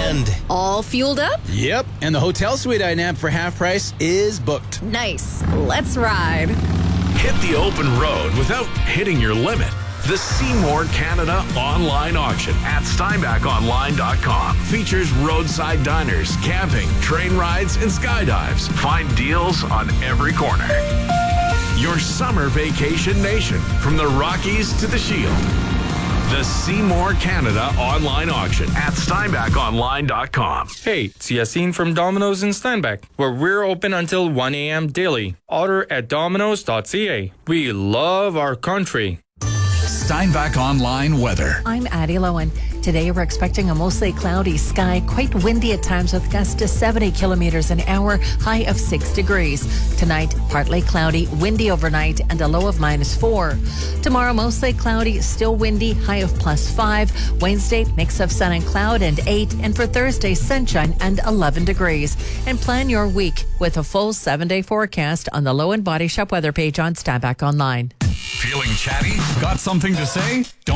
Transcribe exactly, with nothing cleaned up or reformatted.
And all fueled up? Yep, and the hotel suite I nabbed for half price is booked. Nice. Let's ride. Hit the open road without hitting your limit. The Seymour Canada online auction at steinbach online dot com features roadside diners, camping, train rides, and skydives. Find deals on every corner. Your summer vacation nation, from the Rockies to the Shield. The Seymour Canada online auction at steinbach online dot com. Hey, it's Yassine from Domino's in Steinbach, where we're open until one a.m. daily. Order at domino's dot c a. We love our country. Steinbach Online weather. I'm Addie Lowen. Today we're expecting a mostly cloudy sky, quite windy at times with gusts to seventy kilometers an hour, high of six degrees. Tonight, partly cloudy, windy overnight, and a low of minus four. Tomorrow, mostly cloudy, still windy, high of plus five. Wednesday, mix of sun and cloud and eight. And for Thursday, sunshine and eleven degrees. And plan your week with a full seven-day forecast on the Lowen Body Shop weather page on Steinbach Online. Feeling chatty? Got something to say? Don't